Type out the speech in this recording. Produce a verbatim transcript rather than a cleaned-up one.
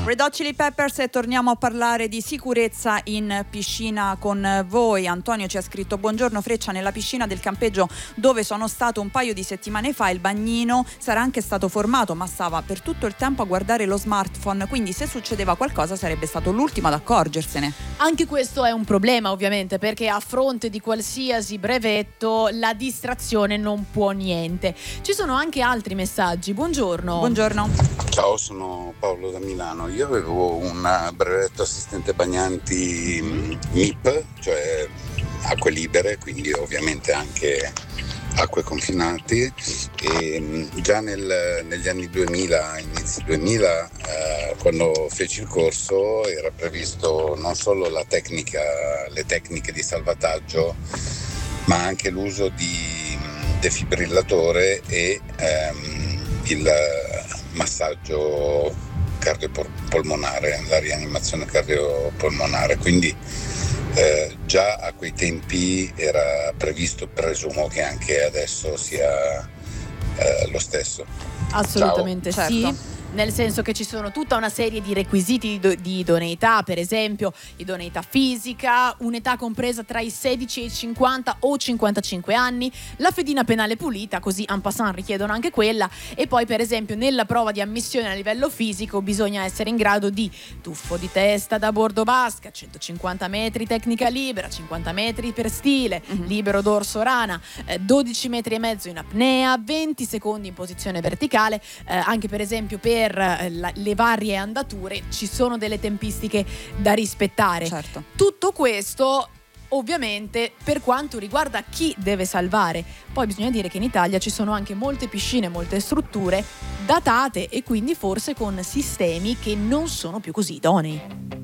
Red Hot Chili Peppers, e torniamo a parlare di sicurezza in piscina con voi. Antonio ci ha scritto: buongiorno Freccia, nella piscina del campeggio dove sono stato un paio di settimane fa il bagnino sarà anche stato formato, ma stava per tutto il tempo a guardare lo smartphone, quindi se succedeva qualcosa sarebbe stato l'ultimo ad accorgersene. Anche questo è un problema, ovviamente, perché a fronte di qualsiasi brevetto la distrazione non può niente. Ci sono anche altri messaggi. Buongiorno. Buongiorno. Ciao, sono Paolo da Milano. Io avevo un brevetto assistente bagnanti M I P, cioè acque libere, quindi ovviamente anche acque confinate, e già nel, negli anni duemila, inizi duemila, eh, quando feci il corso era previsto non solo la tecnica, le tecniche di salvataggio, ma anche l'uso di defibrillatore e ehm, il massaggio cardiopolmonare, la rianimazione cardiopolmonare, quindi eh, già a quei tempi era previsto, presumo che anche adesso sia eh, lo stesso. Assolutamente Ciao. sì. Certo. Nel senso che ci sono tutta una serie di requisiti di, do- di idoneità, per esempio idoneità fisica, un'età compresa tra i sedici e i cinquanta o cinquantacinque anni, la fedina penale pulita, così en passant richiedono anche quella, e poi per esempio nella prova di ammissione a livello fisico bisogna essere in grado di tuffo di testa da bordo vasca, centocinquanta metri tecnica libera, cinquanta metri per stile, mm-hmm. libero dorso rana, eh, dodici metri e mezzo in apnea, venti secondi in posizione verticale, eh, anche per esempio per Per la, le varie andature ci sono delle tempistiche da rispettare. Certo. Tutto questo ovviamente per quanto riguarda chi deve salvare. Poi bisogna dire che in Italia ci sono anche molte piscine, molte strutture datate e quindi forse con sistemi che non sono più così idonei.